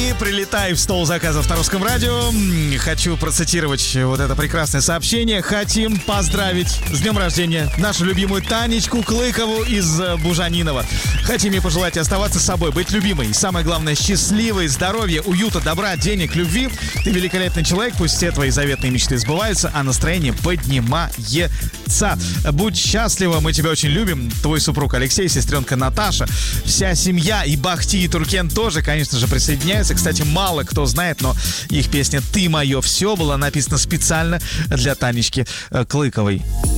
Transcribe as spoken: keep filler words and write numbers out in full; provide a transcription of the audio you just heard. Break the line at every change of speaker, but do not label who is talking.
И прилетай в стол заказов на Русском радио. Хочу процитировать вот это прекрасное сообщение. Хотим поздравить с днем рождения нашу любимую Танечку Клыкову из Бужанинова. Хотим ей пожелать оставаться собой, быть любимой. Самое главное, счастливой, здоровья, уюта, добра, денег, любви. Ты великолепный человек, пусть все твои заветные мечты сбываются, а настроение поднимается. Будь счастлива, мы тебя очень любим. Твой супруг Алексей, сестренка Наташа, вся семья и Бахти, и Туркен тоже, конечно же, присоединяются. Кстати, мало кто знает, но их песня «Ты мое все» была написана специально для Танечки Клыковой.